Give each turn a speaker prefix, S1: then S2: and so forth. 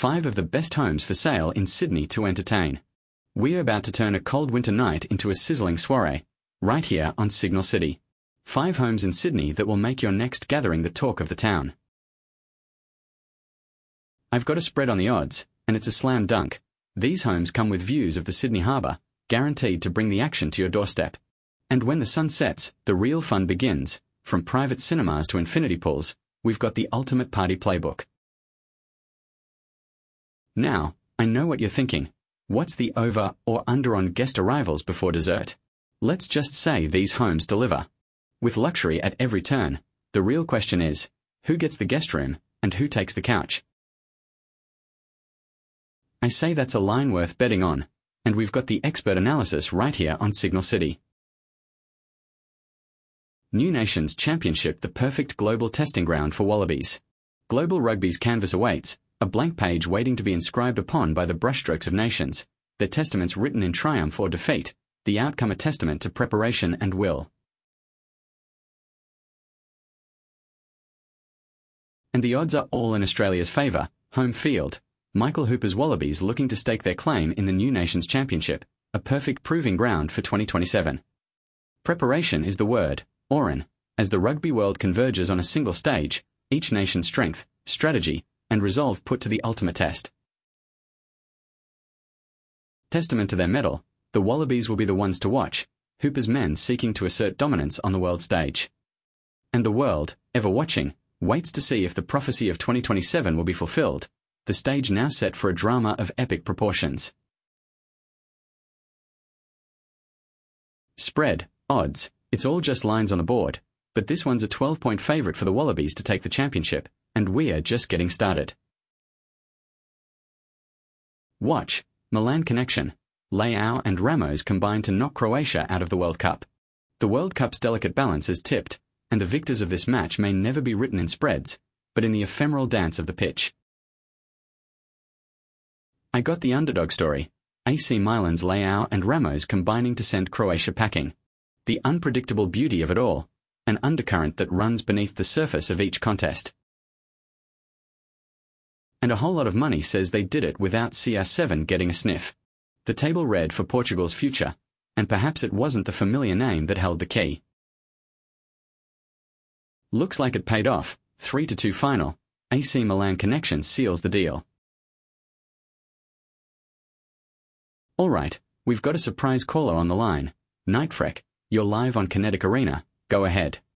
S1: 5 of the best homes for sale in Sydney to entertain. We're about to turn a cold winter night into a sizzling soiree, right here on Signal City. 5 homes in Sydney that will make your next gathering the talk of the town. I've got a spread on the odds, and it's a slam dunk. These homes come with views of the Sydney Harbour, guaranteed to bring the action to your doorstep. And when the sun sets, the real fun begins. From private cinemas to infinity pools, we've got the ultimate party playbook. Now, I know what you're thinking. What's the over or under on guest arrivals before dessert? Let's just say these homes deliver. With luxury at every turn, the real question is, who gets the guest room and who takes the couch? I say that's a line worth betting on, and we've got the expert analysis right here on Signal City. New Nations Championship, the perfect global testing ground for Wallabies. Global Rugby's canvas awaits, a blank page waiting to be inscribed upon by the brushstrokes of nations, their testaments written in triumph or defeat, the outcome a testament to preparation and will. And the odds are all in Australia's favour, home field. Michael Hooper's Wallabies looking to stake their claim in the New Nations Championship, a perfect proving ground for 2027. Preparation is the word, or in, as the rugby world converges on a single stage, each nation's strength, strategy, and resolve put to the ultimate test. Testament to their mettle, the Wallabies will be the ones to watch, Hooper's men seeking to assert dominance on the world stage. And the world, ever watching, waits to see if the prophecy of 2027 will be fulfilled, the stage now set for a drama of epic proportions. Spread, odds, it's all just lines on a board, but this one's a 12-point favourite for the Wallabies to take the championship, and we're just getting started. Watch, Milan Connection, Leao and Ramos combine to knock Croatia out of the World Cup. The World Cup's delicate balance is tipped, and the victors of this match may never be written in spreads, but in the ephemeral dance of the pitch. I got the underdog story, AC Milan's Leao and Ramos combining to send Croatia packing. The unpredictable beauty of it all, an undercurrent that runs beneath the surface of each contest. And a whole lot of money says they did it without CR7 getting a sniff. The table read for Portugal's future, and perhaps it wasn't the familiar name that held the key. Looks like it paid off, 3-2 final, AC Milan Connection seals the deal. Alright, we've got a surprise caller on the line. Nightfreck, you're live on Kinetic Arena, go ahead.